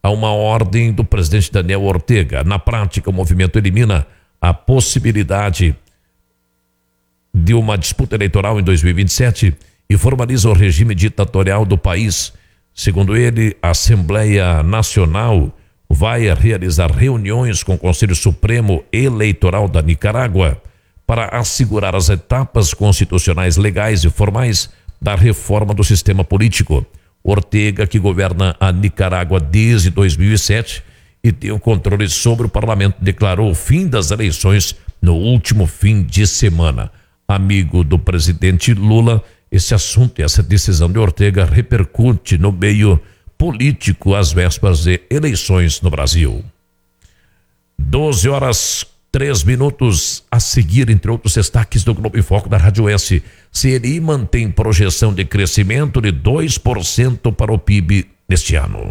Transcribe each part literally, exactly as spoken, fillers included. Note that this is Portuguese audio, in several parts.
a uma ordem do presidente Daniel Ortega. Na prática, o movimento elimina a possibilidade de uma disputa eleitoral em dois mil e vinte e sete e formaliza o regime ditatorial do país. Segundo ele, a Assembleia Nacional vai realizar reuniões com o Conselho Supremo Eleitoral da Nicarágua para assegurar as etapas constitucionais legais e formais da reforma do sistema político. Ortega, que governa a Nicarágua desde dois mil e sete e tem o controle sobre o parlamento, declarou o fim das eleições no último fim de semana. Amigo do presidente Lula, esse assunto e essa decisão de Ortega repercute no meio político às vésperas de eleições no Brasil. doze horas, três minutos. A seguir, entre outros destaques do Globo em Foco da Rádio S. C N I mantém projeção de crescimento de dois por cento para o P I B neste ano.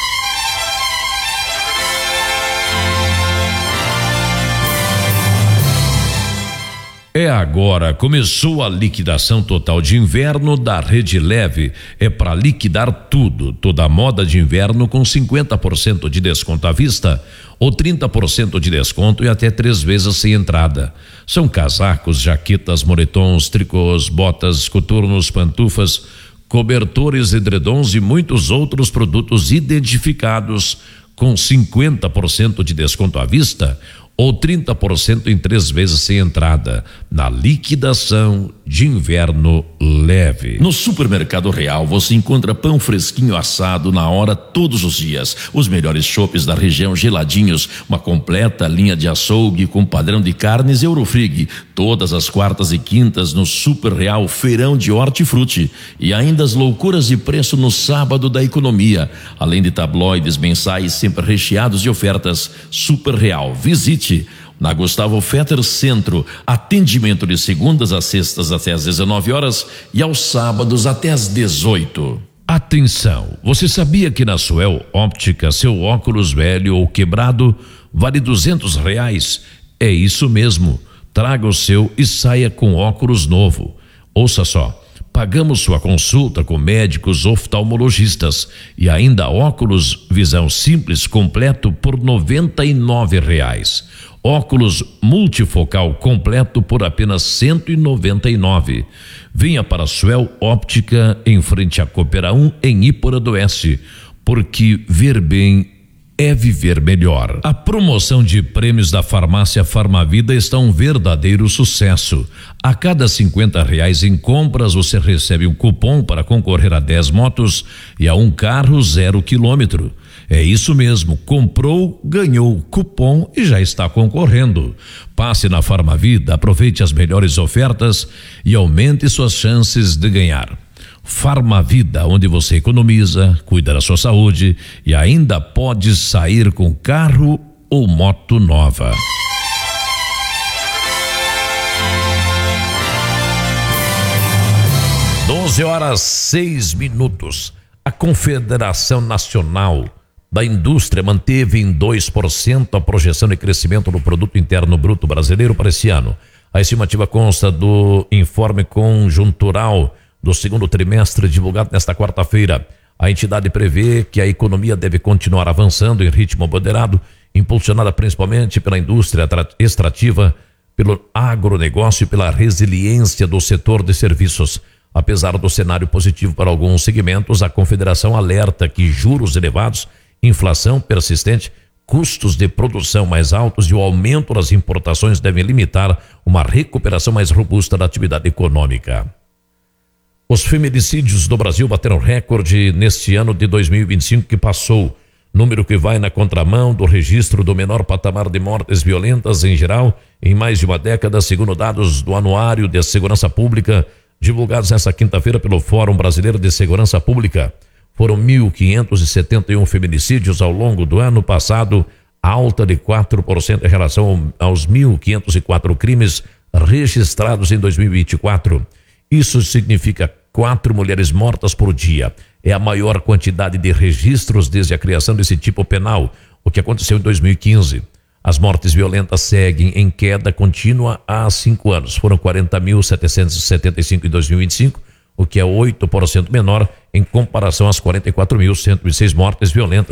É agora, começou a liquidação total de inverno da Rede Leve. É para liquidar tudo, toda a moda de inverno com cinquenta por cento de desconto à vista ou trinta por cento de desconto e até três vezes sem entrada. São casacos, jaquetas, moletons, tricôs, botas, coturnos, pantufas, cobertores, edredons e muitos outros produtos identificados com cinquenta por cento de desconto à vista ou trinta por cento em três vezes sem entrada, na liquidação de inverno leve. No Supermercado Real você encontra pão fresquinho assado na hora todos os dias, os melhores chopes da região geladinhos, uma completa linha de açougue com padrão de carnes Eurofrig, todas as quartas e quintas no Super Real Feirão de Hortifruti e ainda as loucuras de preço no sábado da economia, além de tabloides mensais sempre recheados de ofertas. Super Real, visite na Gustavo Fetter Centro, atendimento de segundas a sextas até às dezenove horas e aos sábados até às dezoito. Atenção, você sabia que na Suel Óptica seu óculos velho ou quebrado vale duzentos reais? É isso mesmo, traga o seu e saia com óculos novo. Ouça só, pagamos sua consulta com médicos oftalmologistas e ainda óculos visão simples completo por noventa e nove reais. Óculos multifocal completo por apenas cento e noventa e nove. Venha para a Suel Óptica em frente à Coopera um em Ípora do Oeste, porque ver bem é viver melhor. A promoção de prêmios da farmácia Farmavida está um verdadeiro sucesso. A cada cinquenta reais em compras você recebe um cupom para concorrer a dez motos e a um carro zero quilômetro. É isso mesmo, comprou, ganhou cupom e já está concorrendo. Passe na Farmavida, aproveite as melhores ofertas e aumente suas chances de ganhar. Farmavida, onde você economiza, cuida da sua saúde e ainda pode sair com carro ou moto nova. doze horas, seis minutos. A Confederação Nacional da Indústria manteve em dois por cento a projeção de crescimento do Produto Interno Bruto Brasileiro para esse ano. A estimativa consta do informe conjuntural do segundo trimestre divulgado nesta quarta-feira. A entidade prevê que a economia deve continuar avançando em ritmo moderado, impulsionada principalmente pela indústria extrativa, pelo agronegócio e pela resiliência do setor de serviços. Apesar do cenário positivo para alguns segmentos, a Confederação alerta que juros elevados, inflação persistente, custos de produção mais altos e o aumento das importações devem limitar uma recuperação mais robusta da atividade econômica. Os feminicídios do Brasil bateram recorde neste ano de dois mil e vinte e cinco que passou, número que vai na contramão do registro do menor patamar de mortes violentas em geral em mais de uma década, segundo dados do Anuário de Segurança Pública, divulgados nesta quinta-feira pelo Fórum Brasileiro de Segurança Pública. Foram mil quinhentos e setenta e um feminicídios ao longo do ano passado, alta de quatro por cento em relação aos mil quinhentos e quatro crimes registrados em dois mil e vinte e quatro. Isso significa quatro mulheres mortas por dia. É a maior quantidade de registros desde a criação desse tipo penal, o que aconteceu em dois mil e quinze. As mortes violentas seguem em queda contínua há cinco anos. Foram quarenta mil setecentos e setenta e cinco em dois mil e vinte e cinco, o que é oito por cento menor em comparação às quarenta e quatro mil cento e seis mortes violentas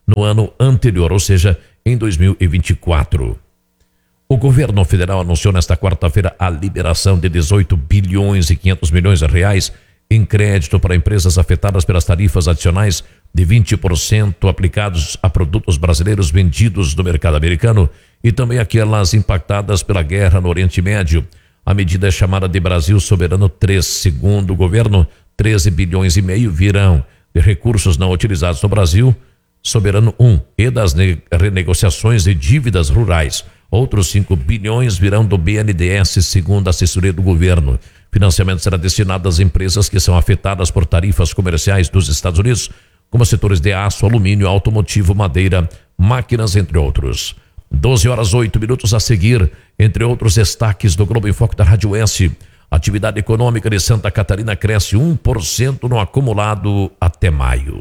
no ano anterior, ou seja, em dois mil e vinte e quatro. O governo federal anunciou nesta quarta-feira a liberação de dezoito bilhões e quinhentos milhões de reais em crédito para empresas afetadas pelas tarifas adicionais de vinte por cento aplicados a produtos brasileiros vendidos no mercado americano e também aquelas impactadas pela guerra no Oriente Médio. A medida é chamada de Brasil Soberano três. Segundo o governo, treze bilhões e meio virão de recursos não utilizados no Brasil Soberano um e das renegociações de dívidas rurais. Outros cinco bilhões virão do B N D E S, segundo a assessoria do governo. Financiamento será destinado às empresas que são afetadas por tarifas comerciais dos Estados Unidos, como setores de aço, alumínio, automotivo, madeira, máquinas, entre outros. doze horas oito minutos a seguir, entre outros destaques do Globo em Foco da Rádio S. Atividade econômica de Santa Catarina cresce um por cento no acumulado até maio.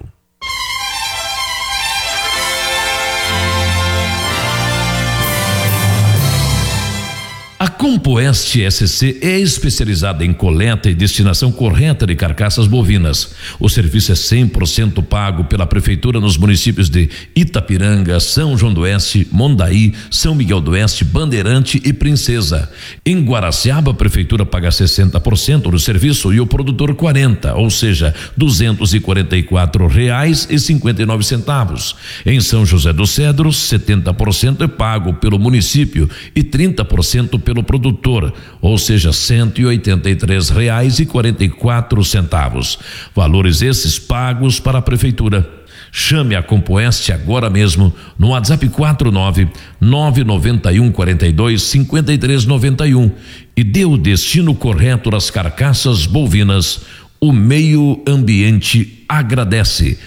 A Compoeste S C é especializada em coleta e destinação correta de carcaças bovinas. O serviço é cem por cento pago pela Prefeitura nos municípios de Itapiranga, São João do Oeste, Mondaí, São Miguel do Oeste, Bandeirante e Princesa. Em Guaraciaba, a Prefeitura paga sessenta por cento do serviço e o produtor quarenta por cento, ou seja, duzentos e quarenta e quatro reais e cinquenta e nove centavos. Em São José dos Cedros, setenta por cento é pago pelo município e trinta por cento pelo produtor, ou seja, cento e oitenta e três reais e quarenta e quatro centavos. Valores esses pagos para a Prefeitura. Chame a Compoeste agora mesmo no WhatsApp quatro nove nove nove um quatro dois cinco três nove um e dê o destino correto das carcaças bovinas. O meio ambiente agradece.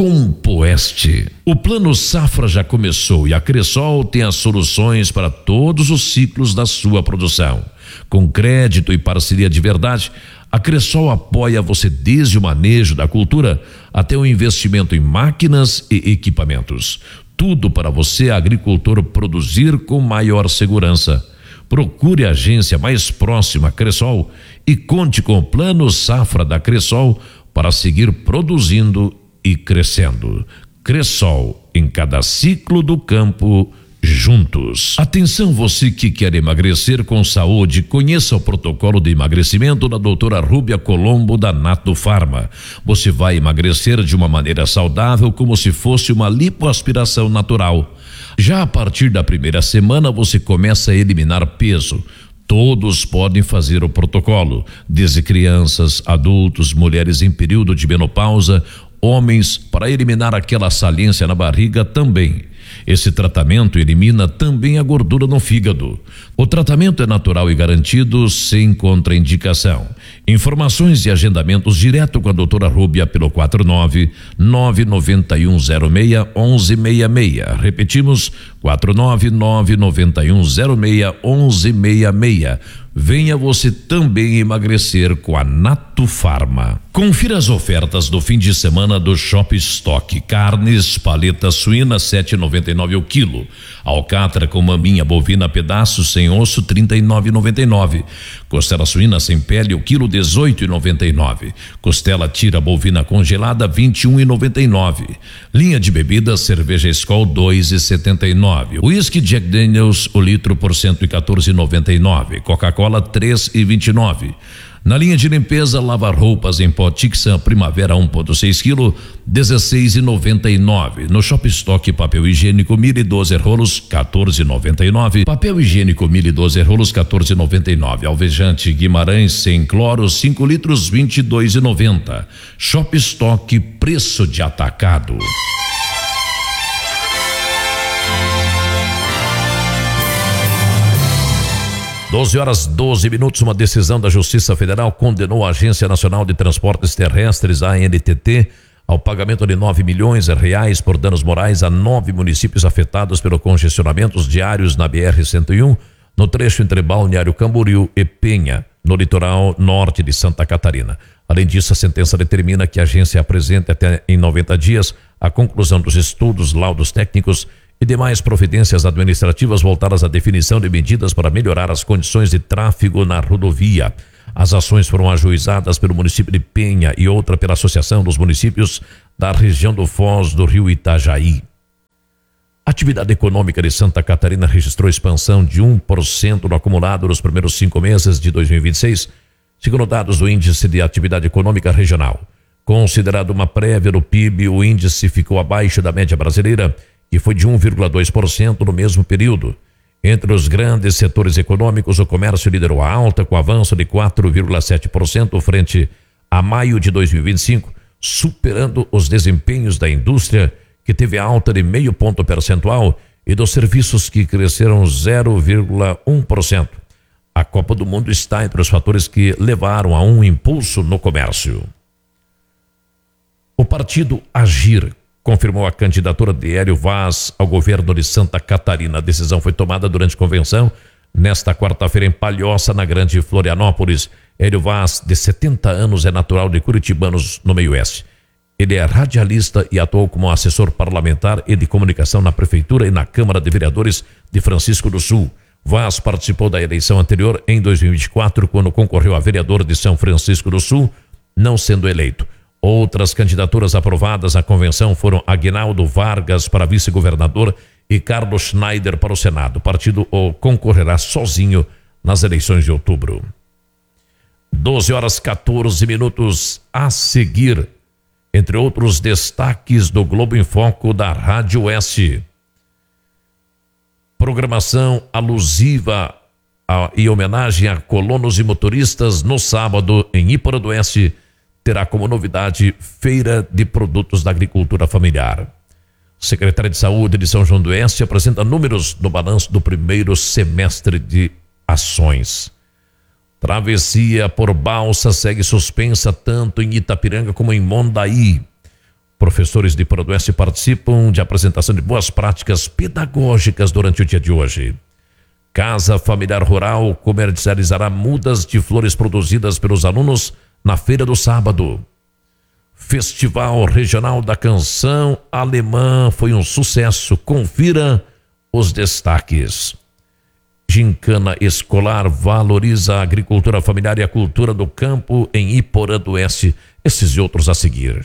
Compoeste. O Plano Safra já começou e a Cressol tem as soluções para todos os ciclos da sua produção. Com crédito e parceria de verdade, a Cressol apoia você desde o manejo da cultura até o investimento em máquinas e equipamentos. Tudo para você, agricultor, produzir com maior segurança. Procure a agência mais próxima à Cressol e conte com o Plano Safra da Cressol para seguir produzindo e crescendo. Cressol, em cada ciclo do campo, juntos. Atenção, você que quer emagrecer com saúde, conheça o protocolo de emagrecimento da doutora Rúbia Colombo da Nato Farma. Você vai emagrecer de uma maneira saudável, como se fosse uma lipoaspiração natural. Já a partir da primeira semana você começa a eliminar peso. Todos podem fazer o protocolo, desde crianças, adultos, mulheres em período de menopausa, homens, para eliminar aquela saliência na barriga também. Esse tratamento elimina também a gordura no fígado. O tratamento é natural e garantido, sem contraindicação. Informações e agendamentos direto com a doutora Rúbia pelo quatro nove nove nove um zero seis um um seis seis. Repetimos, quatro nove nove nove um zero seis um um seis seis. Venha você também emagrecer com a Nato Farma. Confira as ofertas do fim de semana do Shop Stock. Carnes, paleta suína sete reais e noventa e nove centavos o quilo. Alcatra com maminha bovina pedaço sem osso trinta e nove reais e noventa e nove centavos. Costela suína sem pele o quilo dezoito reais e noventa e nove centavos. Costela tira bovina congelada vinte e um reais e noventa e nove centavos. Linha de bebidas cerveja Skol dois reais e setenta e nove centavos. Whisky Jack Daniels o litro por cento e quatorze reais e noventa e nove centavos. Coca-Cola três reais e vinte e nove centavos. Na linha de limpeza, lavar roupas em pó Tixan Primavera um vírgula seis quilos, dezesseis reais e noventa e nove centavos. No Shop Stock, papel higiênico Mili doze rolos, quatorze reais e noventa e nove centavos. Papel higiênico Mili doze rolos, quatorze reais e noventa e nove centavos. Alvejante Guimarães sem cloro, cinco litros, vinte e dois reais e noventa centavos. Shop Stock, preço de atacado. doze horas doze minutos, uma decisão da Justiça Federal condenou a Agência Nacional de Transportes Terrestres, a N T T, ao pagamento de nove milhões de reais por danos morais a nove municípios afetados pelo congestionamentos diários na B R cento e um, no trecho entre Balneário Camboriú e Penha, no litoral norte de Santa Catarina. Além disso, a sentença determina que a agência apresente até em noventa dias a conclusão dos estudos, laudos técnicos e demais providências administrativas voltadas à definição de medidas para melhorar as condições de tráfego na rodovia. As ações foram ajuizadas pelo município de Penha e outra pela Associação dos Municípios da região do Foz do Rio Itajaí. A atividade econômica de Santa Catarina registrou expansão de um por cento no acumulado nos primeiros cinco meses de dois mil e vinte e seis, segundo dados do Índice de Atividade Econômica Regional. Considerado uma prévia do P I B, o índice ficou abaixo da média brasileira, que foi de um vírgula dois por cento no mesmo período. Entre os grandes setores econômicos, o comércio liderou a alta, com avanço de quatro vírgula sete por cento frente a maio de dois mil e vinte e cinco, superando os desempenhos da indústria, que teve alta de meio ponto percentual, e dos serviços, que cresceram zero vírgula um por cento. A Copa do Mundo está entre os fatores que levaram a um impulso no comércio. O partido Agir confirmou a candidatura de Hélio Vaz ao governo de Santa Catarina. A decisão foi tomada durante convenção nesta quarta-feira em Palhoça, na Grande Florianópolis. Hélio Vaz, de setenta anos, é natural de Curitibanos, no Meio-Oeste. Ele é radialista e atuou como assessor parlamentar e de comunicação na Prefeitura e na Câmara de Vereadores de Francisco do Sul. Vaz participou da eleição anterior em dois mil e vinte e quatro, quando concorreu a vereador de São Francisco do Sul, não sendo eleito. Outras candidaturas aprovadas na convenção foram Aguinaldo Vargas para vice-governador e Carlos Schneider para o Senado. O partido concorrerá sozinho nas eleições de outubro. doze horas quatorze minutos a seguir. Entre outros destaques do Globo em Foco da Rádio Oeste. Programação alusiva a, e homenagem a colonos e motoristas no sábado em Ípora do Oeste terá como novidade Feira de Produtos da Agricultura Familiar. Secretária de Saúde de São João do Oeste apresenta números no balanço do primeiro semestre de ações. Travessia por balsa segue suspensa tanto em Itapiranga como em Mondaí. Professores de Ípora do Oeste participam de apresentação de boas práticas pedagógicas durante o dia de hoje. Casa Familiar Rural comercializará mudas de flores produzidas pelos alunos na feira do sábado. Festival Regional da Canção Alemã foi um sucesso. Confira os destaques. Gincana Escolar valoriza a agricultura familiar e a cultura do campo em Ípora do Oeste. Esses e outros a seguir.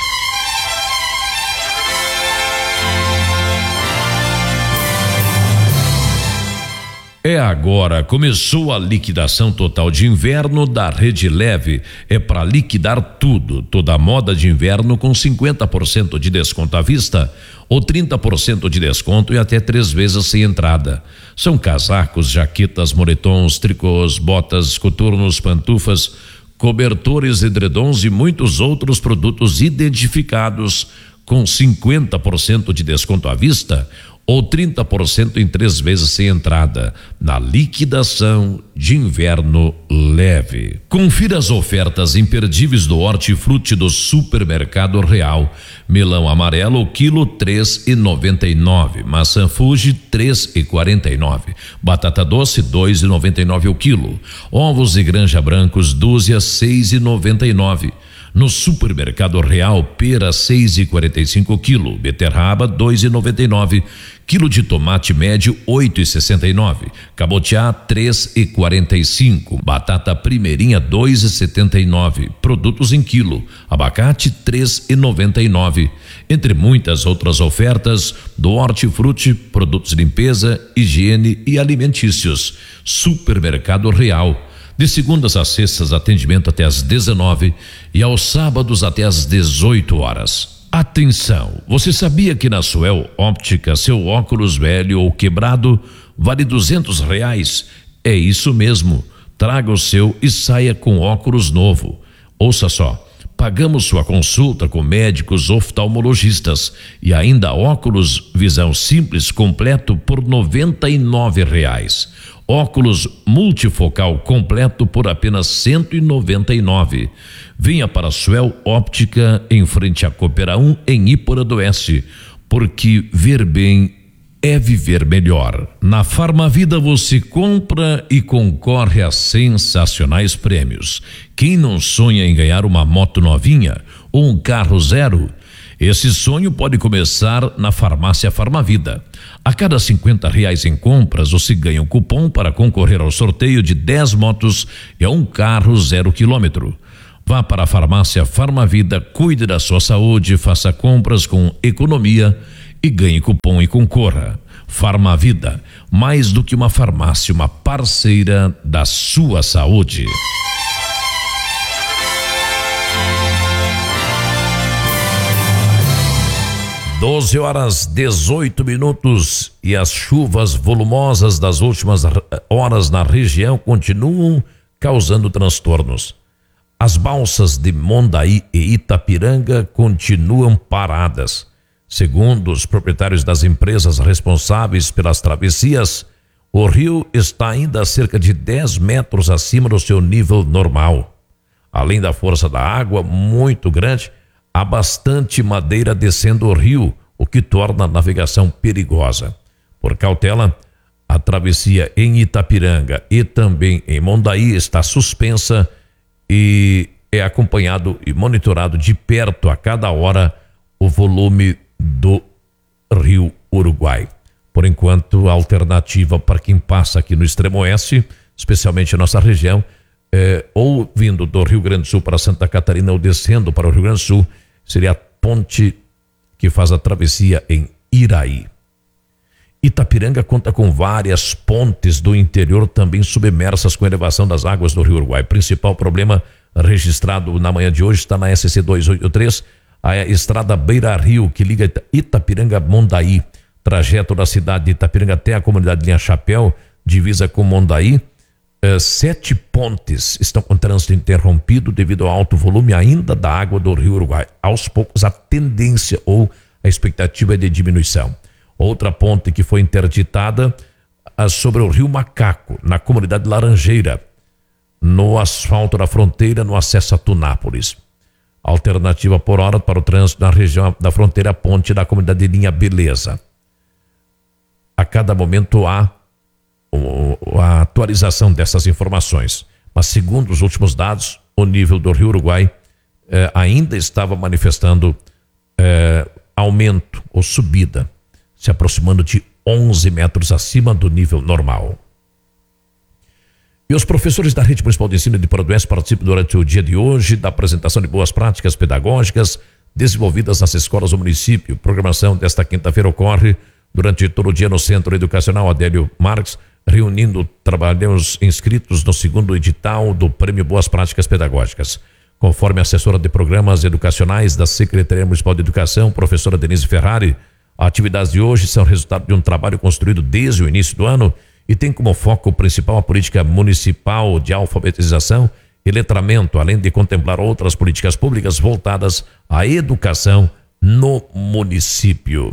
É agora, começou a liquidação total de inverno da Rede Leve. É para liquidar tudo, toda a moda de inverno com cinquenta por cento de desconto à vista ou trinta por cento de desconto e até três vezes sem entrada. São casacos, jaquetas, moletons, tricôs, botas, coturnos, pantufas, cobertores, edredons e muitos outros produtos identificados com cinquenta por cento de desconto à vista ou trinta por cento em três vezes sem entrada, na liquidação de inverno leve. Confira as ofertas imperdíveis do Hortifruti do Supermercado Real. Melão amarelo, quilo três e noventa e nove. Maçã Fuji, três e quarenta e nove. Batata doce, dois e noventa e nove o quilo. Ovos de granja brancos, dúzia, seis e noventa e nove. No Supermercado Real, pera seis e quarenta e cinco quilo, beterraba dois e noventa e nove, quilo de tomate médio oito e sessenta e nove, cabotiá três e quarenta e cinco, batata primeirinha dois e setenta e nove, produtos em quilo, abacate três e noventa e nove, entre muitas outras ofertas do Hortifruti, produtos de limpeza, higiene e alimentícios. Supermercado Real. De segundas a sextas, atendimento até às dezenove e aos sábados até às dezoito horas. Atenção! Você sabia que na Suel Óptica seu óculos velho ou quebrado vale duzentos reais? É isso mesmo. Traga o seu e saia com óculos novo. Ouça só. Pagamos sua consulta com médicos oftalmologistas e ainda óculos visão simples completo por noventa e nove reais. Óculos multifocal completo por apenas cento e noventa e nove. Venha para a Suel Óptica em frente à Coopera um em Ípora do Oeste, porque ver bem é viver melhor. Na Farmavida você compra e concorre a sensacionais prêmios. Quem não sonha em ganhar uma moto novinha ou um carro zero? Esse sonho pode começar na Farmácia Farmavida. A cada cinquenta reais em compras, você ganha um cupom para concorrer ao sorteio de dez motos e a um carro zero quilômetro. Vá para a Farmácia Farmavida, cuide da sua saúde, faça compras com economia e ganhe cupom e concorra. Farmavida, mais do que uma farmácia, uma parceira da sua saúde. doze horas dezoito minutos e as chuvas volumosas das últimas horas na região continuam causando transtornos. As balsas de Mondaí e Itapiranga continuam paradas. Segundo os proprietários das empresas responsáveis pelas travessias, o rio está ainda a cerca de dez metros acima do seu nível normal. Além da força da água muito grande, há bastante madeira descendo o rio, o que torna a navegação perigosa. Por cautela, a travessia em Itapiranga e também em Mondaí está suspensa e é acompanhado e monitorado de perto a cada hora o volume do rio Uruguai. Por enquanto, a alternativa para quem passa aqui no extremo oeste, especialmente a nossa região, é, ou vindo do Rio Grande do Sul para Santa Catarina ou descendo para o Rio Grande do Sul, seria a ponte que faz a travessia em Iraí. Itapiranga conta com várias pontes do interior também submersas com elevação das águas do Rio Uruguai. Principal problema registrado na manhã de hoje está na S C duzentos e oitenta e três, a estrada Beira Rio, que liga Itapiranga a Mondaí. Trajeto da cidade de Itapiranga até a comunidade de Linha Chapéu, divisa com Mondaí. Eh, sete pontes estão com trânsito interrompido devido ao alto volume ainda da água do Rio Uruguai. Aos poucos, a tendência ou a expectativa é de diminuição. Outra ponte que foi interditada ah, sobre o Rio Macaco, na comunidade Laranjeira, no asfalto da fronteira, no acesso a Tunápolis. Alternativa por hora para o trânsito na região da fronteira, a ponte da comunidade de Linha Beleza. A cada momento há a atualização dessas informações, mas segundo os últimos dados, o nível do Rio Uruguai eh, ainda estava manifestando eh, aumento ou subida, se aproximando de onze metros acima do nível normal. E os professores da Rede Municipal de Ensino de Paraduense participam durante o dia de hoje da apresentação de boas práticas pedagógicas desenvolvidas nas escolas do município. Programação desta quinta-feira ocorre durante todo o dia no Centro Educacional Adélio Marques, reunindo trabalhadores inscritos no segundo edital do Prêmio Boas Práticas Pedagógicas. Conforme a assessora de programas educacionais da Secretaria Municipal de Educação, professora Denise Ferrari, as atividades de hoje são resultado de um trabalho construído desde o início do ano e tem como foco principal a política municipal de alfabetização e letramento, além de contemplar outras políticas públicas voltadas à educação no município.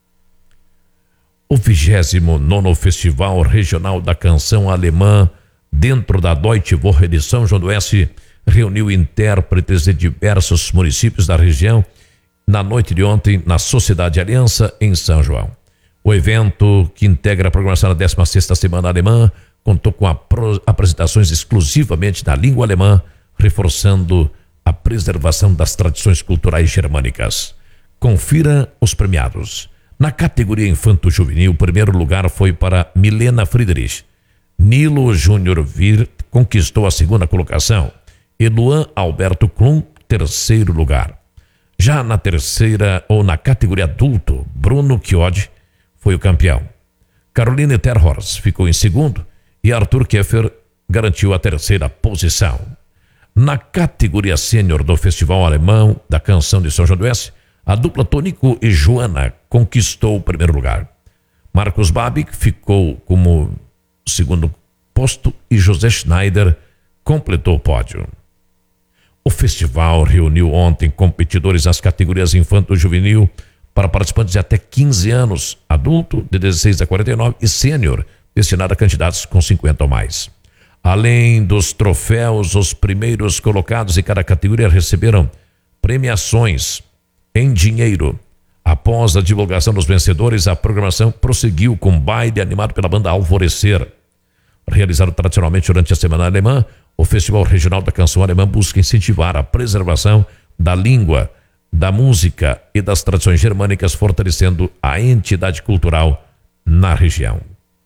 O vigésimo nono Festival Regional da Canção Alemã, dentro da Deutsche Woche de São João do Oeste, reuniu intérpretes de diversos municípios da região na noite de ontem na Sociedade Aliança, em São João. O evento, que integra a programação da décima sexta Semana Alemã, contou com apresentações exclusivamente na língua alemã, reforçando a preservação das tradições culturais germânicas. Confira os premiados. Na categoria infanto-juvenil, o primeiro lugar foi para Milena Friedrich. Nilo Júnior Vir conquistou a segunda colocação e Luan Alberto Klum, terceiro lugar. Já na terceira ou na categoria adulto, Bruno Chiodi foi o campeão. Caroline Terhorst ficou em segundo e Arthur Keffer garantiu a terceira posição. Na categoria sênior do Festival Alemão da Canção de São João do Oeste, a dupla Tônico e Joana conquistou o primeiro lugar. Marcos Babic ficou como segundo posto e José Schneider completou o pódio. O festival reuniu ontem competidores nas categorias infanto-juvenil para participantes de até quinze anos, adulto de dezesseis a quarenta e nove e sênior, destinado a candidatos com cinquenta ou mais. Além dos troféus, os primeiros colocados em cada categoria receberam premiações em dinheiro. Após a divulgação dos vencedores, a programação prosseguiu com baile animado pela banda Alvorecer. Realizado tradicionalmente durante a Semana Alemã, o Festival Regional da Canção Alemã busca incentivar a preservação da língua, da música e das tradições germânicas, fortalecendo a entidade cultural na região.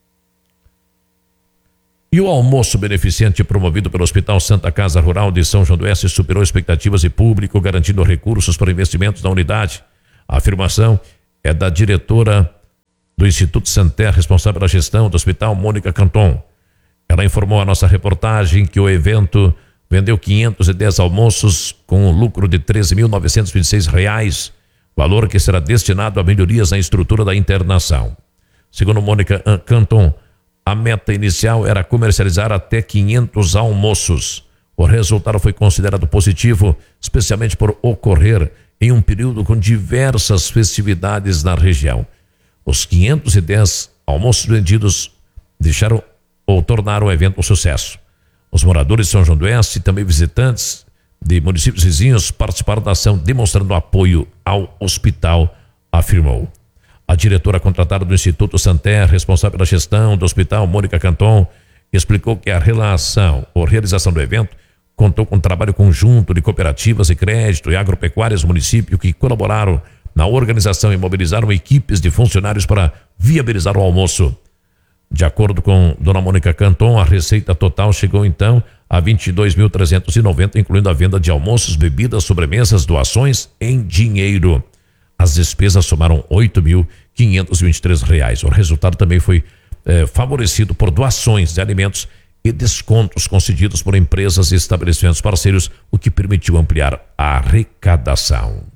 E o almoço beneficente promovido pelo Hospital Santa Casa Rural de São João do Oeste superou expectativas de público, garantindo recursos para investimentos na unidade. A afirmação é da diretora do Instituto Santer, responsável pela gestão do Hospital, Mônica Canton. Ela informou a nossa reportagem que o evento vendeu quinhentos e dez almoços com um lucro de treze mil novecentos e vinte e seis reais, valor que será destinado a melhorias na estrutura da internação. Segundo Mônica Canton, a meta inicial era comercializar até quinhentos almoços. O resultado foi considerado positivo, especialmente por ocorrer em um período com diversas festividades na região. Os quinhentos e dez almoços vendidos deixaram ou tornaram o evento um sucesso. Os moradores de São João do Oeste e também visitantes de municípios vizinhos participaram da ação, demonstrando apoio ao hospital, afirmou. A diretora contratada do Instituto Santer, responsável pela gestão do hospital, Mônica Canton, explicou que a relação ou realização do evento contou com um trabalho conjunto de cooperativas de crédito e agropecuárias do município que colaboraram na organização e mobilizaram equipes de funcionários para viabilizar o almoço. De acordo com dona Mônica Canton, a receita total chegou então a vinte e dois mil trezentos e noventa, incluindo a venda de almoços, bebidas, sobremesas, doações em dinheiro. As despesas somaram oito mil quinhentos e vinte e três reais. O resultado também foi eh, favorecido por doações de alimentos e descontos concedidos por empresas e estabelecimentos parceiros, o que permitiu ampliar a arrecadação.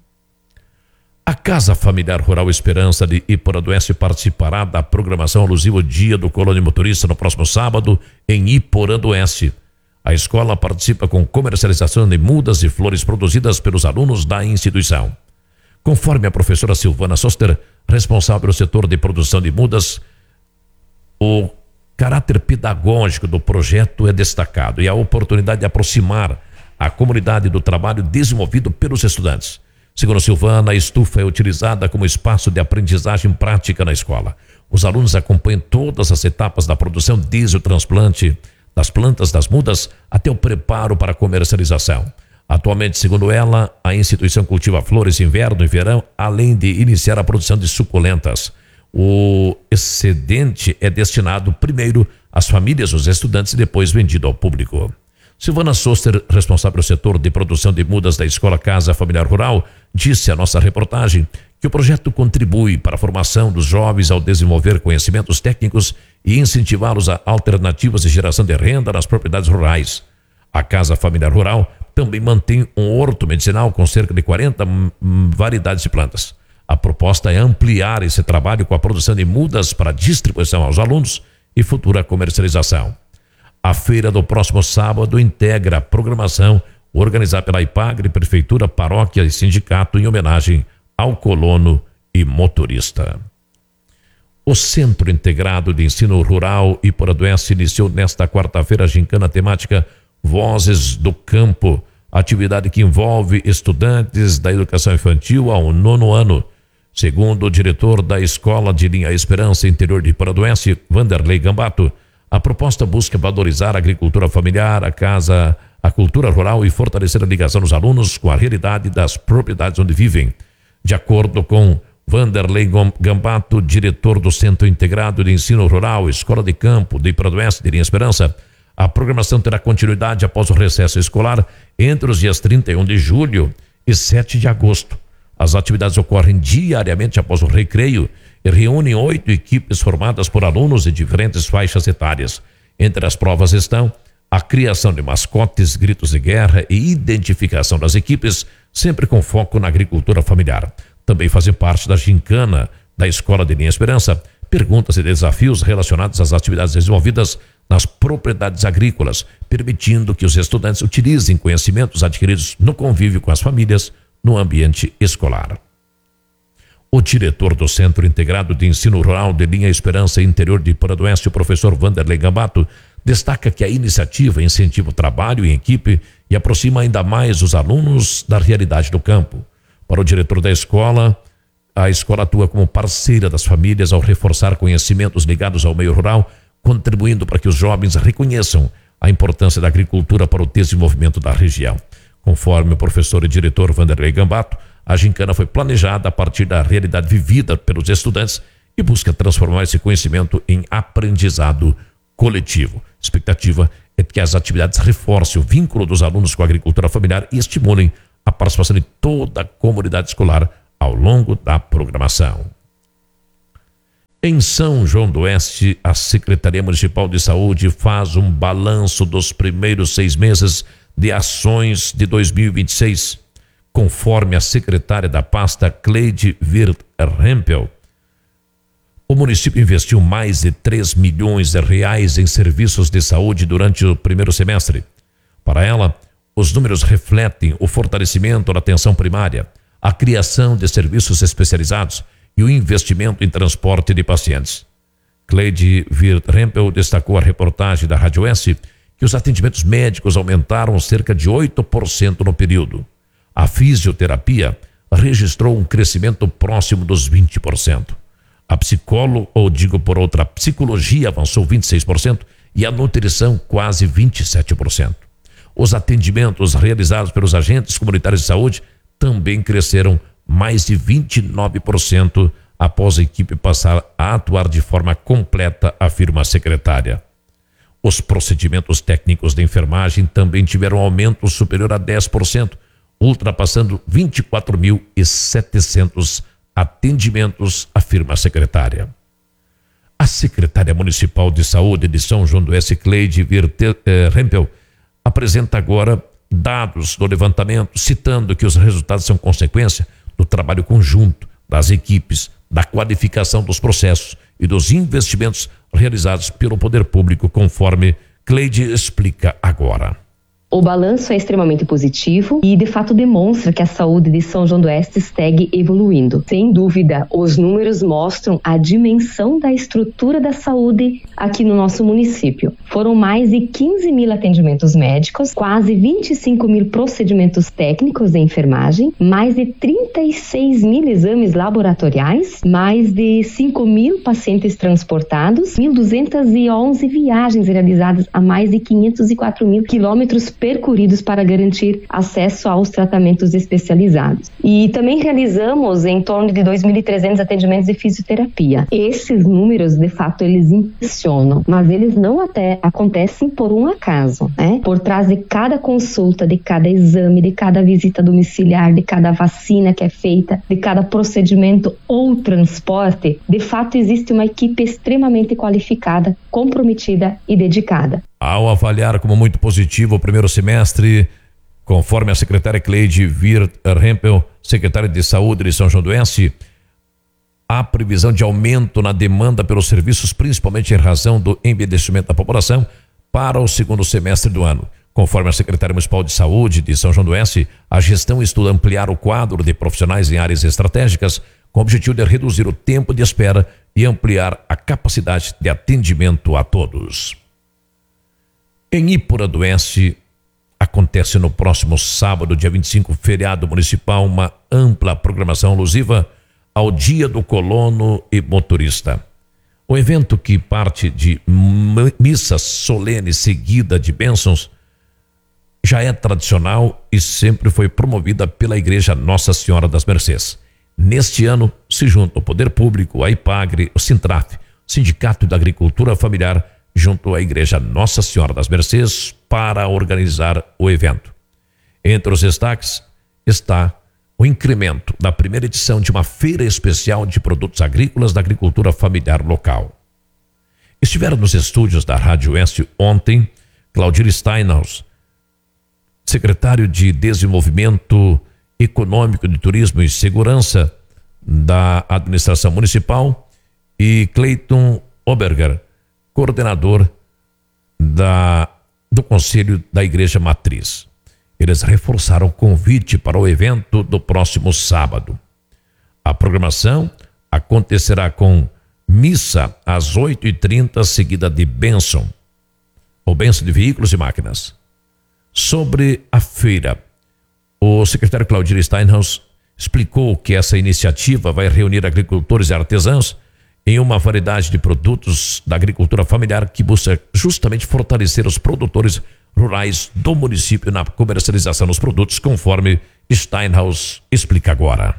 A Casa Familiar Rural Esperança de Iporã do Oeste participará da programação alusiva ao Dia do Colono Motorista no próximo sábado em Iporã do Oeste. A escola participa com comercialização de mudas e flores produzidas pelos alunos da instituição. Conforme a professora Silvana Soster, responsável pelo setor de produção de mudas, o caráter pedagógico do projeto é destacado e a oportunidade de aproximar a comunidade do trabalho desenvolvido pelos estudantes. Segundo Silvana, a estufa é utilizada como espaço de aprendizagem prática na escola. Os alunos acompanham todas as etapas da produção, desde o transplante das plantas das mudas até o preparo para a comercialização. Atualmente, segundo ela, a instituição cultiva flores inverno e verão, além de iniciar a produção de suculentas. O excedente é destinado primeiro às famílias dos estudantes e depois vendido ao público. Silvana Soster, responsável pelo setor de produção de mudas da Escola Casa Familiar Rural, disse à nossa reportagem que o projeto contribui para a formação dos jovens ao desenvolver conhecimentos técnicos e incentivá-los a alternativas de geração de renda nas propriedades rurais. A Casa Familiar Rural também mantém um horto medicinal com cerca de quarenta variedades de plantas. A proposta é ampliar esse trabalho com a produção de mudas para distribuição aos alunos e futura comercialização. A feira do próximo sábado integra a programação organizada pela IPAGRE, Prefeitura, Paróquia e Sindicato em homenagem ao colono e motorista. O Centro Integrado de Ensino Rural Iporã do Oeste iniciou nesta quarta-feira a gincana temática Vozes do Campo, atividade que envolve estudantes da educação infantil ao nono ano. Segundo o diretor da Escola de Linha Esperança Interior de Iporã do Oeste, Vanderlei Gambato, a proposta busca valorizar a agricultura familiar, a casa, a cultura rural e fortalecer a ligação dos alunos com a realidade das propriedades onde vivem. De acordo com Vanderlei Gambato, diretor do Centro Integrado de Ensino Rural, Escola de Campo de Iporã do Oeste de Linha Esperança, a programação terá continuidade após o recesso escolar entre os dias trinta e um de julho e sete de agosto. As atividades ocorrem diariamente após o recreio e reúnem oito equipes formadas por alunos de diferentes faixas etárias. Entre as provas estão a criação de mascotes, gritos de guerra e identificação das equipes, sempre com foco na agricultura familiar. Também fazem parte da gincana da Escola de Linha Esperança perguntas e desafios relacionados às atividades desenvolvidas nas propriedades agrícolas, permitindo que os estudantes utilizem conhecimentos adquiridos no convívio com as famílias no ambiente escolar. O diretor do Centro Integrado de Ensino Rural de Linha Esperança Interior de Iporã do Oeste, o professor Vanderlei Gambato, destaca que a iniciativa incentiva o trabalho em equipe e aproxima ainda mais os alunos da realidade do campo. Para o diretor da escola, a escola atua como parceira das famílias ao reforçar conhecimentos ligados ao meio rural, contribuindo para que os jovens reconheçam a importância da agricultura para o desenvolvimento da região. Conforme o professor e diretor Vanderlei Gambato, a gincana foi planejada a partir da realidade vivida pelos estudantes e busca transformar esse conhecimento em aprendizado coletivo. A expectativa é que as atividades reforcem o vínculo dos alunos com a agricultura familiar e estimulem a participação de toda a comunidade escolar ao longo da programação. Em São João do Oeste, a Secretaria Municipal de Saúde faz um balanço dos primeiros seis meses de ações de dois mil e vinte e seis. Conforme a secretária da pasta, Cleide Wirth-Rempel, o município investiu mais de três milhões de reais em serviços de saúde durante o primeiro semestre. Para ela, os números refletem o fortalecimento da atenção primária, a criação de serviços especializados e o investimento em transporte de pacientes. Cleide Wirth-Rempel destacou à reportagem da Rádio S que os atendimentos médicos aumentaram cerca de oito por cento no período. A fisioterapia registrou um crescimento próximo dos vinte por cento. A psicólogo, ou digo por outra, psicologia avançou vinte e seis por cento e a nutrição quase vinte e sete por cento. Os atendimentos realizados pelos agentes comunitários de saúde também cresceram mais de vinte e nove por cento após a equipe passar a atuar de forma completa, afirma a secretária. Os procedimentos técnicos de enfermagem também tiveram aumento superior a dez por cento, ultrapassando vinte e quatro mil e setecentos atendimentos, afirma a secretária. A secretária municipal de saúde de São João do Oeste, Cleide Wirth-Rempel, apresenta agora dados do levantamento, citando que os resultados são consequência do trabalho conjunto das equipes, da qualificação dos processos e dos investimentos realizados pelo poder público, conforme Cleide explica agora. O balanço é extremamente positivo e, de fato, demonstra que a saúde de São João do Oeste segue evoluindo. Sem dúvida, os números mostram a dimensão da estrutura da saúde aqui no nosso município. Foram mais de quinze mil atendimentos médicos, quase vinte e cinco mil procedimentos técnicos de enfermagem, mais de trinta e seis mil exames laboratoriais, mais de cinco mil pacientes transportados, mil duzentas e onze viagens realizadas a mais de quinhentos e quatro mil quilômetros percorridos para garantir acesso aos tratamentos especializados. E também realizamos em torno de dois mil e trezentos atendimentos de fisioterapia. Esses números, de fato, eles impressionam, mas eles não até acontecem por um acaso, né? Por trás de cada consulta, de cada exame, de cada visita domiciliar, de cada vacina que é feita, de cada procedimento ou transporte, de fato existe uma equipe extremamente qualificada, comprometida e dedicada. Ao avaliar como muito positivo o primeiro semestre, conforme a secretária Cleide Wirth-Rempel, secretária de Saúde de São João do Oeste, há previsão de aumento na demanda pelos serviços, principalmente em razão do envelhecimento da população, para o segundo semestre do ano. Conforme a secretária municipal de Saúde de São João do Oeste, a gestão estuda ampliar o quadro de profissionais em áreas estratégicas, com o objetivo de reduzir o tempo de espera e ampliar a capacidade de atendimento a todos. Em Ípora do Oeste, acontece no próximo sábado, dia vinte e cinco, feriado municipal, uma ampla programação alusiva ao Dia do Colono e Motorista. O evento, que parte de missa solene seguida de bênçãos, já é tradicional e sempre foi promovida pela Igreja Nossa Senhora das Mercês. Neste ano, se junta o Poder Público, a IPAGRE, o Sintraf, Sindicato da Agricultura Familiar, junto à Igreja Nossa Senhora das Mercês, para organizar o evento. Entre os destaques está o incremento da primeira edição de uma feira especial de produtos agrícolas da agricultura familiar local. Estiveram nos estúdios da Rádio Oeste ontem Claudir Steinhaus, secretário de Desenvolvimento Econômico, de Turismo e Segurança da Administração Municipal, e Cleiton Oberger, coordenador da, do Conselho da Igreja Matriz. Eles reforçaram o convite para o evento do próximo sábado. A programação acontecerá com missa às oito e trinta, seguida de bênção, ou bênção de veículos e máquinas. Sobre a feira, o secretário Claudir Steinhaus explicou que essa iniciativa vai reunir agricultores e artesãos em uma variedade de produtos da agricultura familiar que busca justamente fortalecer os produtores rurais do município na comercialização dos produtos, conforme Steinhaus explica agora.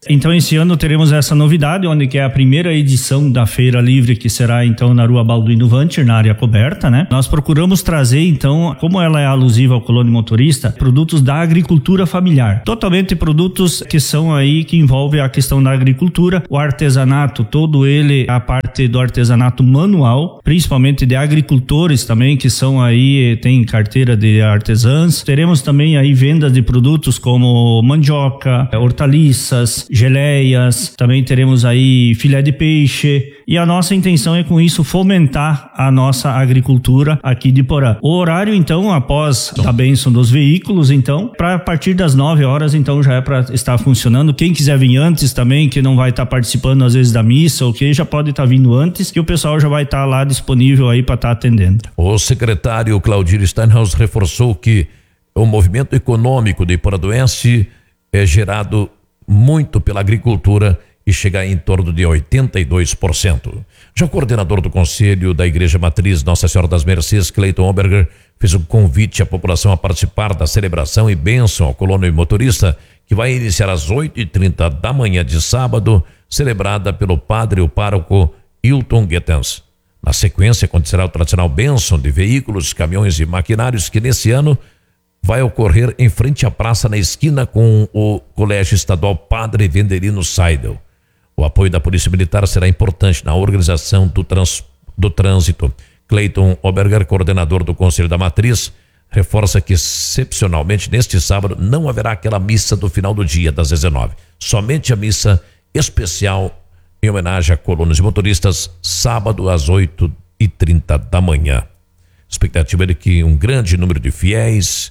Então esse ano teremos essa novidade, onde que é a primeira edição da Feira Livre, que será então na Rua Balduino Vantir, na área coberta, né? Nós procuramos trazer então, como ela é alusiva ao colono motorista, produtos da agricultura familiar. Totalmente produtos que são aí, que envolvem a questão da agricultura, o artesanato, todo ele, a parte do artesanato manual, principalmente de agricultores também, que são aí, tem carteira de artesãs. Teremos também aí vendas de produtos como mandioca, hortaliças, geleias, também teremos aí filé de peixe, e a nossa intenção é com isso fomentar a nossa agricultura aqui de Porã. O horário então, após a bênção dos veículos, então, para a partir das nove horas, então já é para estar funcionando. Quem quiser vir antes também, que não vai estar participando às vezes da missa, ou que já pode estar vindo antes, que o pessoal já vai estar lá disponível aí para estar atendendo. O secretário Claudir Steinhaus reforçou que o movimento econômico de Poradoense é gerado muito pela agricultura e chega em torno de oitenta e dois por cento. Já o coordenador do Conselho da Igreja Matriz Nossa Senhora das Mercês, Cleiton Oberger, fez um convite à população a participar da celebração e bênção ao colono e motorista, que vai iniciar às oito e trinta da manhã de sábado, celebrada pelo padre e o pároco Hilton Guetens. Na sequência, acontecerá o tradicional bênção de veículos, caminhões e maquinários, que nesse ano vai ocorrer em frente à praça, na esquina com o Colégio Estadual Padre Venderino Seidel. O apoio da Polícia Militar será importante na organização do, trans, do trânsito. Cleiton Oberger, coordenador do Conselho da Matriz, reforça que excepcionalmente neste sábado não haverá aquela missa do final do dia das dezenove. Somente a missa especial em homenagem a colonos e motoristas, sábado às oito e trinta da manhã. Expectativa é de que um grande número de fiéis,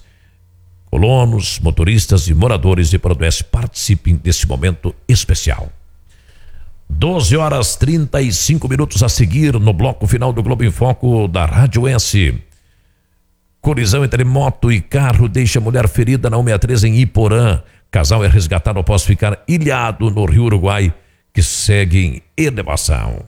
colonos, motoristas e moradores de Poradoense participem desse momento especial. doze horas trinta e cinco minutos a seguir no bloco final do Globo em Foco da Rádio S. Colisão entre moto e carro deixa mulher ferida na cento e sessenta e três em Iporã. Casal é resgatado após ficar ilhado no Rio Uruguai, que segue em elevação.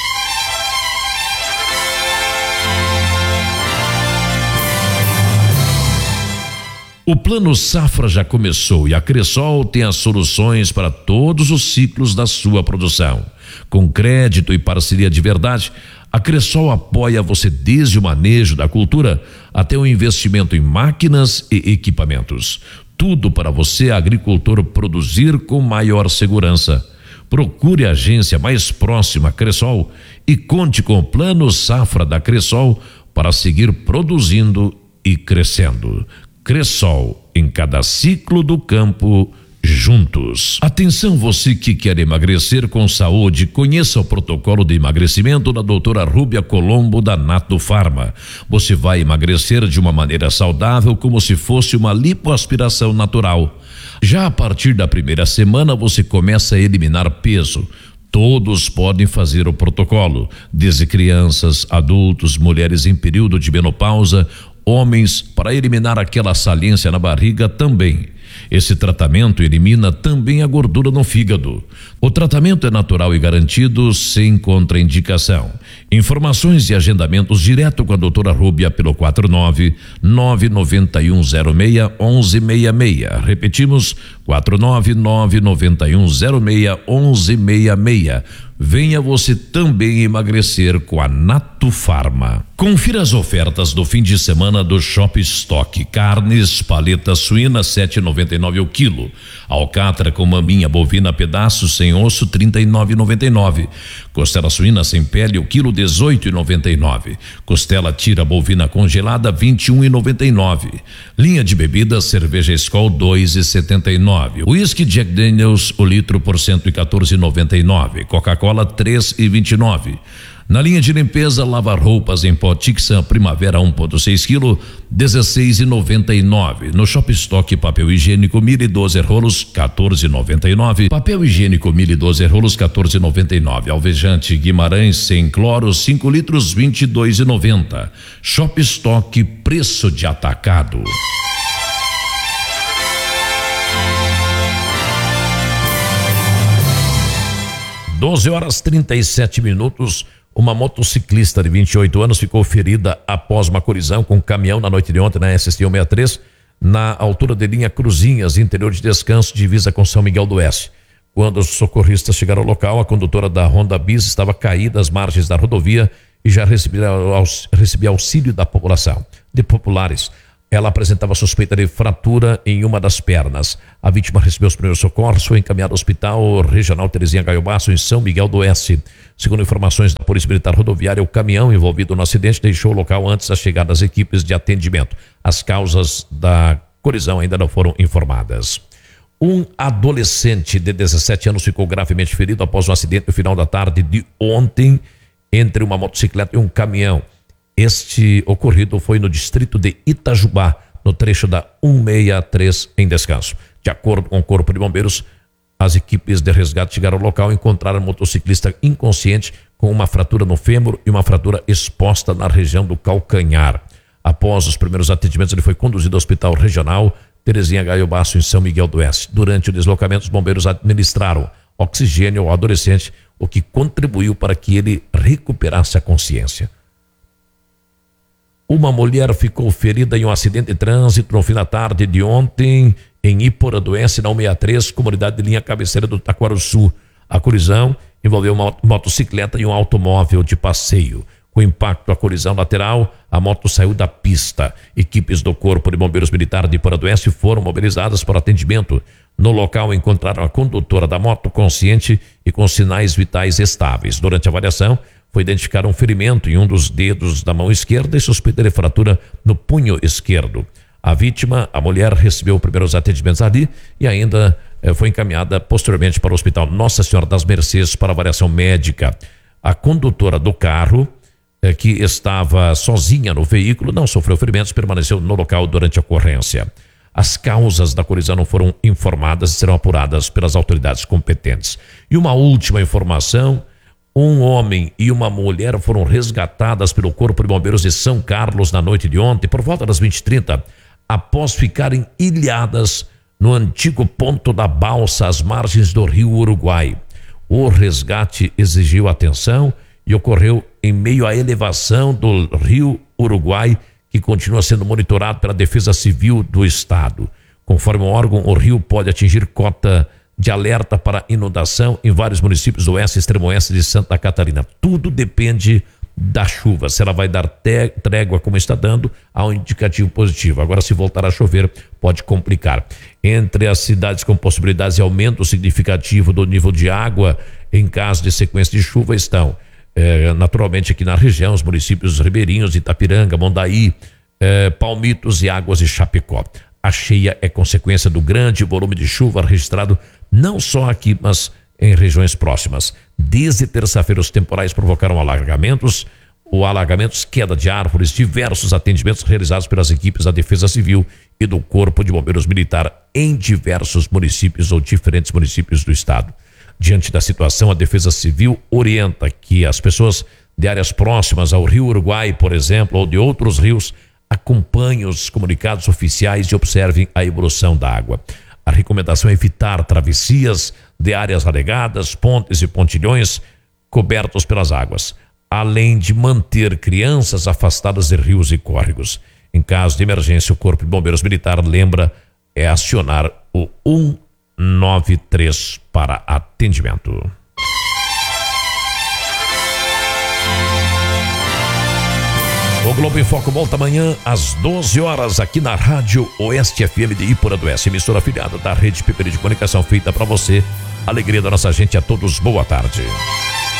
O Plano Safra já começou e a Cressol tem as soluções para todos os ciclos da sua produção. Com crédito e parceria de verdade, a Cressol apoia você desde o manejo da cultura até o investimento em máquinas e equipamentos. Tudo para você, agricultor, produzir com maior segurança. Procure a agência mais próxima à Cressol e conte com o Plano Safra da Cressol para seguir produzindo e crescendo. Cressol, em cada ciclo do campo, juntos. Atenção, você que quer emagrecer com saúde, conheça o protocolo de emagrecimento da doutora Rúbia Colombo da Nato Farma. Você vai emagrecer de uma maneira saudável, como se fosse uma lipoaspiração natural. Já a partir da primeira semana você começa a eliminar peso. Todos podem fazer o protocolo, desde crianças, adultos, mulheres em período de menopausa, homens, para eliminar aquela saliência na barriga também. Esse tratamento elimina também a gordura no fígado. O tratamento é natural e garantido, sem contraindicação. Informações e agendamentos direto com a doutora Rúbia pelo quatro nove nove nove um zero seis um um seis seis. Repetimos, quatro nove nove nove um zero seis um um seis seis. Venha você também emagrecer com a Nato Farma. Confira as ofertas do fim de semana do Shop Stock. Carnes, paleta suína sete e noventa e nove o quilo. Alcatra com maminha bovina pedaço sem osso trinta e nove e noventa e nove. Costela suína sem pele o quilo dezoito e noventa e nove. Costela tira bovina congelada vinte e um e noventa e nove. Linha de bebidas cerveja Skol dois e setenta e nove. Whisky Jack Daniels o litro por cento e quatorze e noventa e nove. Coca-Cola três e vinte e nove. Na linha de limpeza, lavar roupas em pó Tixan Primavera um ponto seis quilo, dezesseis e noventa e nove. No Shop Stock, papel higiênico mil e doze rolos, quatorze e noventa e nove. Papel higiênico mil e doze rolos, quatorze e noventa e nove. Alvejante Guimarães sem cloro, cinco litros, vinte e dois e noventa. Shop Stock, preço de atacado. doze horas trinta e sete minutos. Uma motociclista de vinte e oito anos ficou ferida após uma colisão com um caminhão na noite de ontem na S S T cento e sessenta e três, na altura de linha Cruzinhas, interior de Descanso, divisa com São Miguel do Oeste. Quando os socorristas chegaram ao local, a condutora da Honda Bis estava caída às margens da rodovia e já recebia, recebia auxílio da população, de populares. Ela apresentava suspeita de fratura em uma das pernas. A vítima recebeu os primeiros socorros, foi encaminhada ao Hospital Regional Terezinha Gaio Basso, em São Miguel do Oeste. Segundo informações da Polícia Militar Rodoviária, o caminhão envolvido no acidente deixou o local antes da chegada das equipes de atendimento. As causas da colisão ainda não foram informadas. Um adolescente de dezessete anos ficou gravemente ferido após um acidente no final da tarde de ontem entre uma motocicleta e um caminhão. Este ocorrido foi no distrito de Itajubá, no trecho da cento e sessenta e três em Descanso. De acordo com o Corpo de Bombeiros, as equipes de resgate chegaram ao local e encontraram o motociclista inconsciente com uma fratura no fêmur e uma fratura exposta na região do calcanhar. Após os primeiros atendimentos, ele foi conduzido ao Hospital Regional Terezinha Gaio Basso, em São Miguel do Oeste. Durante o deslocamento, os bombeiros administraram oxigênio ao adolescente, o que contribuiu para que ele recuperasse a consciência. Uma mulher ficou ferida em um acidente de trânsito no fim da tarde de ontem em Iporã do Oeste, na cento e sessenta e três, comunidade de linha cabeceira do Taquaruçu. A colisão envolveu uma motocicleta e um automóvel de passeio. Com o impacto da colisão lateral, a moto saiu da pista. Equipes do Corpo de Bombeiros Militar de Iporã do Oeste foram mobilizadas para atendimento. No local encontraram a condutora da moto consciente e com sinais vitais estáveis. Durante a avaliação, foi identificado um ferimento em um dos dedos da mão esquerda e suspeita de fratura no punho esquerdo. A vítima, a mulher, recebeu os primeiros atendimentos ali e ainda eh, foi encaminhada posteriormente para o Hospital Nossa Senhora das Mercês para avaliação médica. A condutora do carro, eh, que estava sozinha no veículo, não sofreu ferimentos, permaneceu no local durante a ocorrência. As causas da colisão não foram informadas e serão apuradas pelas autoridades competentes. E uma última informação: um homem e uma mulher foram resgatadas pelo Corpo de Bombeiros de São Carlos na noite de ontem, por volta das vinte e trinta, após ficarem ilhadas no antigo ponto da balsa às margens do rio Uruguai. O resgate exigiu atenção e ocorreu em meio à elevação do rio Uruguai, que continua sendo monitorado pela Defesa Civil do Estado. Conforme o órgão, o rio pode atingir cota de alerta para inundação em vários municípios do oeste e extremo oeste de Santa Catarina. Tudo depende da chuva. Se ela vai dar trégua como está dando, há um indicativo positivo. Agora, se voltar a chover, pode complicar. Entre as cidades com possibilidades de aumento significativo do nível de água em caso de sequência de chuva estão, eh, naturalmente aqui na região, os municípios ribeirinhos de Itapiranga, Mondaí, eh, Palmitos e Águas de Chapecó. A cheia é consequência do grande volume de chuva registrado não só aqui, mas em regiões próximas. Desde terça-feira, os temporais provocaram alagamentos, ou alagamentos, queda de árvores, diversos atendimentos realizados pelas equipes da Defesa Civil e do Corpo de Bombeiros Militar em diversos municípios ou diferentes municípios do estado. Diante da situação, a Defesa Civil orienta que as pessoas de áreas próximas ao rio Uruguai, por exemplo, ou de outros rios, acompanhem os comunicados oficiais e observem a evolução da água. A recomendação é evitar travessias de áreas alegadas, pontes e pontilhões cobertos pelas águas, além de manter crianças afastadas de rios e córregos. Em caso de emergência, o Corpo de Bombeiros Militar lembra é acionar o um nove três para atendimento. O Globo em Foco volta amanhã às doze horas aqui na Rádio Oeste F M de Iporã do Oeste, emissora afiliada da Rede Piperi de Comunicação, feita para você. Alegria da nossa gente, a todos, boa tarde.